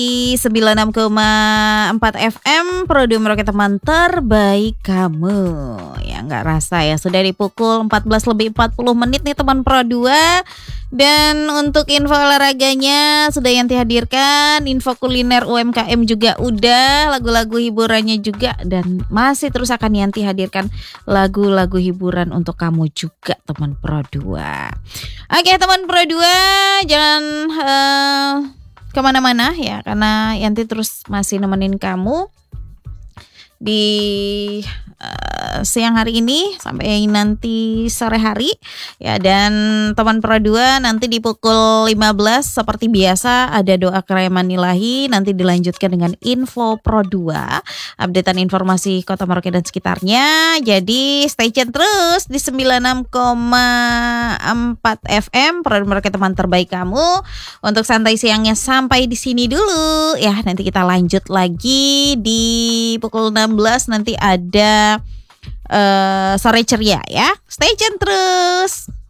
Di 96,4 FM Produm Roket Teman terbaik kamu. Ya nggak rasa ya, sudah di pukul 14 lebih 40 menit nih teman Pro 2. Dan untuk info olahraganya sudah Yanti hadirkan, info kuliner UMKM juga udah, lagu-lagu hiburannya juga, dan masih terus akan Yanti hadirkan lagu-lagu hiburan untuk kamu juga teman Pro 2. Oke teman Pro 2, jangan kemana-mana ya, karena Yanti terus masih nemenin kamu di siang hari ini sampai nanti sore hari ya. Dan teman Pro 2 nanti di pukul 15 seperti biasa ada doa kerayaman ilahi, nanti dilanjutkan dengan info Pro 2, updatean informasi Kota Merauke dan sekitarnya. Jadi stay tune terus di 96,4 FM Pro Merauke teman terbaik kamu. Untuk santai siangnya sampai di sini dulu ya, nanti kita lanjut lagi di pukul 16, nanti ada sore ceria ya. Stay tune terus.